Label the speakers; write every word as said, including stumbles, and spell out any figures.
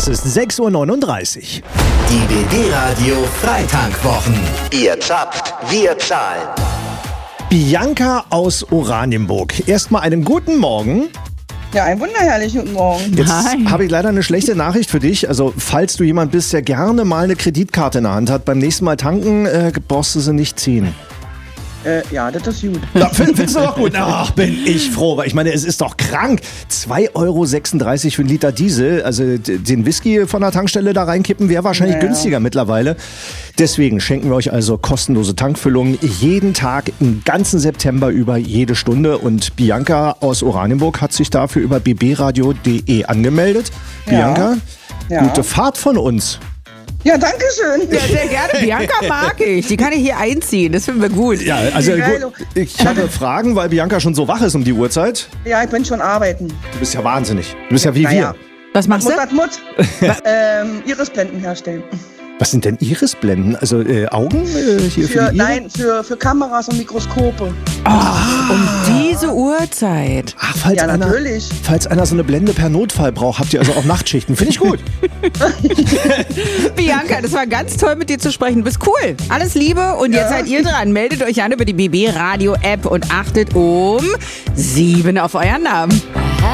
Speaker 1: Es ist sechs Uhr neununddreißig.
Speaker 2: Die B B-Radio Freitankwwochen. Ihr zapft, wir zahlen.
Speaker 1: Bianca aus Oranienburg. Erstmal einen guten Morgen.
Speaker 3: Ja, einen wunderherrlichen guten Morgen.
Speaker 1: Jetzt habe ich leider eine schlechte Nachricht für dich. Also, falls du jemand bist, der gerne mal eine Kreditkarte in der Hand hat, beim nächsten Mal tanken, äh, brauchst du sie nicht ziehen.
Speaker 3: Äh, ja, das ist gut.
Speaker 1: Ja, findest du doch gut? Ach, bin ich froh, weil ich meine, es ist doch krank. zwei Euro sechsunddreißig für einen Liter Diesel, also den Whisky von der Tankstelle da reinkippen, wäre wahrscheinlich
Speaker 3: naja.
Speaker 1: günstiger mittlerweile. Deswegen schenken wir euch also kostenlose Tankfüllungen jeden Tag im ganzen September über jede Stunde. Und Bianca aus Oranienburg hat sich dafür über b b radio punkt d e angemeldet.
Speaker 3: Ja.
Speaker 1: Bianca,
Speaker 3: Ja.
Speaker 1: gute Fahrt von uns.
Speaker 3: Ja, danke schön.
Speaker 4: Ja, sehr gerne. Bianca mag ich. Die kann ich hier einziehen. Das finden wir gut.
Speaker 1: Ja, also
Speaker 3: Geil.
Speaker 1: gut, ich hatte Fragen, weil Bianca schon so wach ist um die Uhrzeit.
Speaker 3: Ja, ich bin schon arbeiten.
Speaker 1: Du bist ja wahnsinnig. Du bist ja wie
Speaker 3: Naja.
Speaker 1: wir.
Speaker 4: Was machst du?
Speaker 3: Mut, Mut. ähm, Irisblenden herstellen.
Speaker 1: Was sind denn Irisblenden? Also äh, Augen äh, hier für,
Speaker 3: Für,
Speaker 1: die Iren?
Speaker 3: nein, für, für Kameras und Mikroskope.
Speaker 4: Um diese Uhrzeit.
Speaker 1: Ach, falls,
Speaker 3: Ja,
Speaker 1: einer,
Speaker 3: natürlich.
Speaker 1: falls einer so eine Blende per Notfall braucht, habt ihr also auch Nachtschichten. Finde ich gut.
Speaker 4: Bianca, das war ganz toll mit dir zu sprechen. Du bist cool. Alles Liebe und jetzt seid ihr dran. Meldet euch an über die B B Radio App und achtet um sieben auf euren Namen.